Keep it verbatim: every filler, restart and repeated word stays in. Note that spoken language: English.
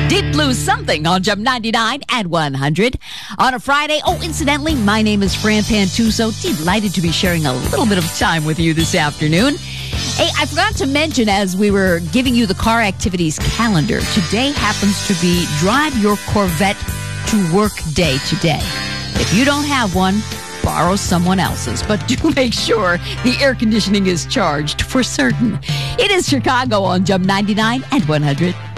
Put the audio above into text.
Deep Blue Something on Jump ninety-nine and one hundred on a Friday. Oh, incidentally, my name is Fran Pantuso. Delighted to be sharing a little bit of time with you this afternoon. Hey, I forgot to mention as we were giving you the car activities calendar, today happens to be Drive Your Corvette to Work Day today. If you don't have one, borrow someone else's, but do make sure the air conditioning is charged for certain. It is Chicago on Jump ninety-nine and one hundred.